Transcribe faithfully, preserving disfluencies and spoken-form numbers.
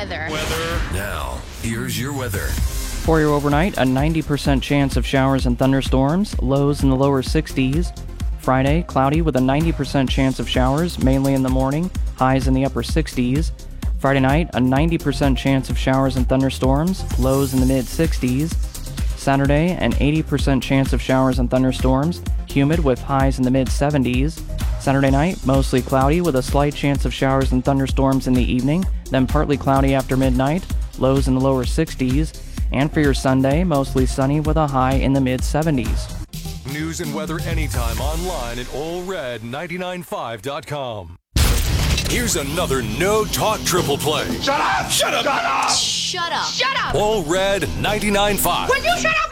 Weather. Weather. Now, here's your weather. For your overnight, a ninety percent chance of showers and thunderstorms, lows in the lower sixties. Friday, cloudy with a ninety percent chance of showers, mainly in the morning, highs in the upper sixties. Friday night, a ninety percent chance of showers and thunderstorms, lows in the mid-sixties. Saturday, an eighty percent chance of showers and thunderstorms, humid with highs in the mid-seventies. Saturday night, mostly cloudy with a slight chance of showers and thunderstorms in the evening, then partly cloudy after midnight, lows in the lower sixties. And for your Sunday, mostly sunny with a high in the mid-seventies. News and weather anytime online at Ole Red ninety-nine five dot com. Here's another No Talk Triple Play. Shut up! Shut up! Shut up! Shut up! Shut up! Ole Red ninety-nine five. Will you shut up?